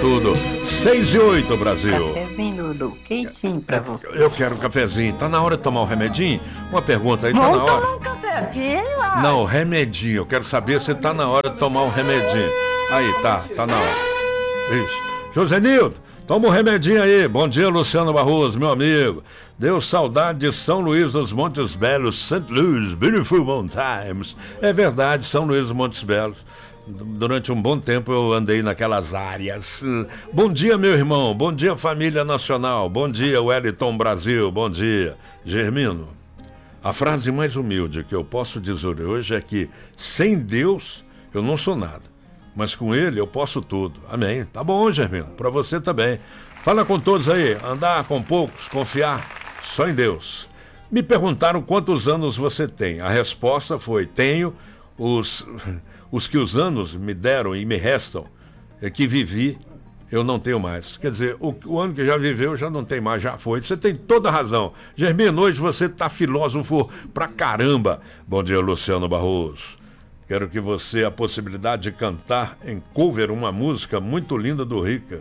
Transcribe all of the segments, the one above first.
tudo. 6:08, Brasil. Cafezinho, Dudu, quentinho pra você. Eu quero um cafezinho. Tá na hora de tomar um remedinho? Uma pergunta aí, tá na Vamos hora? tomar um cafezinho, ó. Não, remedinho. Eu quero saber se tá na hora de tomar um remedinho. Aí, tá na hora. Isso. José Nildo, toma um remedinho aí. Bom dia, Luciano Barroso, meu amigo. Deu saudade de São Luís dos Montes Belos, St. Louis, Beautiful Mountains. É verdade, São Luís dos Montes Belos. Durante um bom tempo eu andei naquelas áreas. Bom dia, meu irmão. Bom dia, família nacional. Bom dia, Wellington Brasil. Bom dia, Germino. A frase mais humilde que eu posso dizer hoje é que sem Deus eu não sou nada, mas com Ele eu posso tudo. Amém. Tá bom, Germino. Para você também. Fala com todos aí. Andar com poucos, confiar só em Deus. Me perguntaram quantos anos você tem. A resposta foi: tenho os que os anos me deram e me restam, é que vivi, eu não tenho mais. Quer dizer, o ano que já viveu já não tem mais, já foi. Você tem toda a razão. Germino, hoje você tá filósofo pra caramba. Bom dia, Luciano Barroso. Quero que você a possibilidade de cantar em cover uma música muito linda do Rica.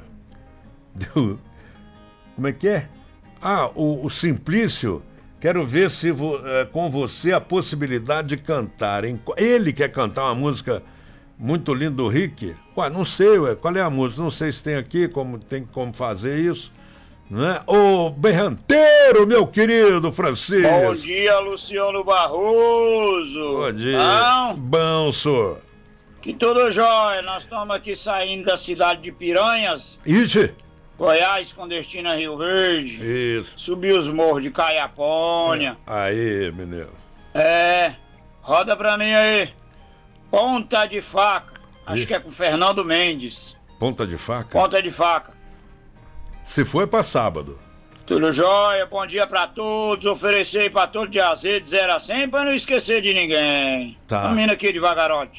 Como é que é? Ah, o Simplício. Quero ver se com você a possibilidade de cantar. Ele quer cantar uma música muito linda do Rick. Ué, não sei, qual é a música? Não sei se tem aqui, tem como fazer isso. Né? Ô, berranteiro, meu querido Francisco. Bom dia, Luciano Barroso. Bom dia. Bom, senhor. Que tudo jóia. Nós estamos aqui saindo da cidade de Piranhas, Ixi. Goiás, com destino a Rio Verde. Isso. Subir os morros de Caiapônia. Aí, menino. Roda pra mim aí. Ponta de faca. Acho que é com Fernando Mendes. Ponta de faca? Ponta de faca. Se for, é pra sábado. Tudo jóia, bom dia pra todos. Oferecer pra todos de azeite 0 a 100 pra não esquecer de ninguém. Tá. Caminho aqui devagarote.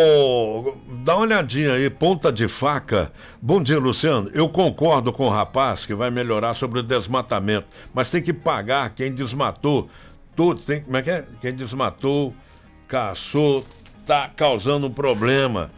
Dá uma olhadinha aí, ponta de faca. Bom dia, Luciano. Eu concordo com o rapaz que vai melhorar sobre o desmatamento, mas tem que pagar quem desmatou. Como é que é? Quem desmatou, caçou, tá causando um problema.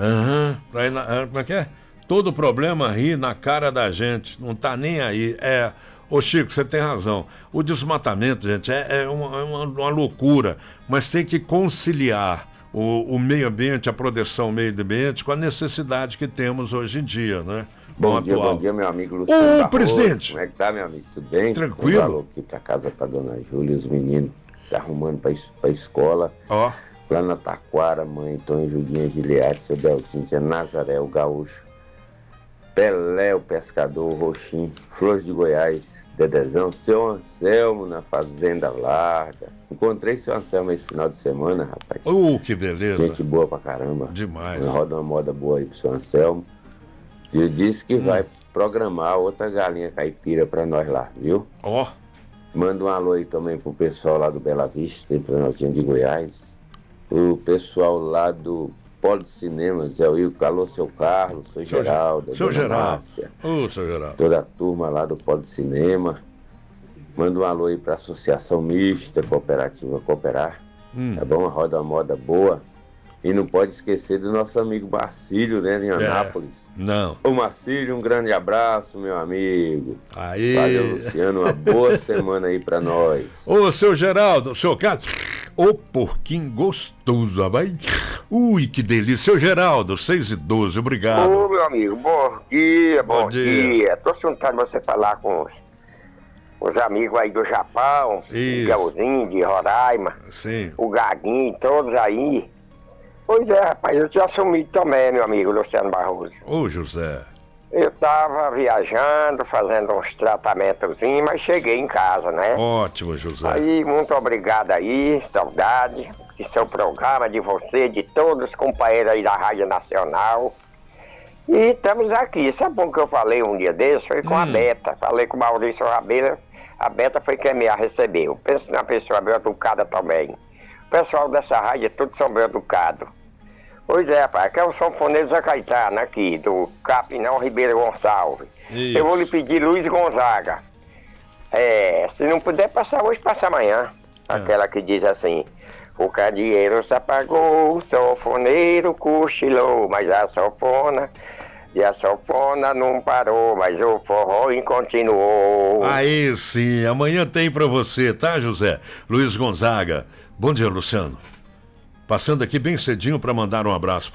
Como é que é? Todo problema ri na cara da gente, não tá nem aí. Ô Chico, você tem razão. O desmatamento, gente, é uma loucura, mas tem que conciliar o meio ambiente, a proteção ao meio ambiente com a necessidade que temos hoje em dia, né? Bom dia, meu amigo Luciano Barroso. Presidente. Como é que tá, meu amigo? Tudo bem? Tranquilo. Eu falo aqui pra casa pra dona Júlia, os meninos tá arrumando pra escola. Ó. Lá na Taquara, mãe, Tom, Julinha, Giliarte, seu Deltinho, tia Nazaré, o Gaúcho, Pelé, o Pescador, o Roxinho, Flores de Goiás, Dedezão, seu Anselmo na Fazenda Larga. Encontrei seu Anselmo esse final de semana, rapaz. Que beleza. Gente boa pra caramba. Demais. Roda uma moda boa aí pro seu Anselmo. Ele disse que vai programar outra galinha caipira pra nós lá, viu? Ó. Manda um alô aí também pro pessoal lá do Bela Vista, em Planaltinho de Goiás. O pessoal lá do Polo de Cinema, Zé Wilco, alô, seu Carlos, seu Geraldo, seu Geraldo. Márcia, seu Geraldo. toda a turma lá do Polo de Cinema. Manda um alô aí pra Associação Mista Cooperativa Cooperar. Tá bom? Roda uma moda boa. E não pode esquecer do nosso amigo Marcílio, né, em Anápolis. Não. Ô Marcílio, um grande abraço, meu amigo. Aí. Valeu, Luciano, uma boa semana aí pra nós. Ô, seu Geraldo, seu Carlos. Ô, porquinho gostoso, rapaz. Ui, que delícia. Seu Geraldo, 6:12, obrigado. Ô, meu amigo, bom dia. Tô juntando você falar com os amigos aí do Japão, Isso. o Gelzinho, de Roraima, Sim. o Gaguinho, todos aí. Pois é, rapaz, eu tinha assumido também, meu amigo Luciano Barroso. Ô, José. Eu tava viajando, fazendo uns tratamentozinhos, mas cheguei em casa, né? Ótimo, José. Aí, muito obrigado aí, saudade de seu programa, de você, de todos os companheiros aí da Rádio Nacional. E estamos aqui. Sabe bom que eu falei um dia desse? Foi com a Beta. Falei com o Maurício Rabelo. A Beta foi quem me recebeu. Pensa na pessoa bem educada também. O pessoal dessa rádio é tudo são bem educado. Pois é, pai, aqui é o sanfoneiro Zé Caetano aqui, do Capinão Ribeiro Gonçalves. Isso. Eu vou lhe pedir Luiz Gonzaga. Se não puder passar hoje, passa amanhã. Aquela que diz assim: o candeeiro se apagou, o sanfoneiro cochilou, mas a sanfona E a sanfona não parou, mas o forró continuou. Aí sim, amanhã tem pra você, tá, José? Luiz Gonzaga. Bom dia, Luciano. Passando aqui bem cedinho pra mandar um abraço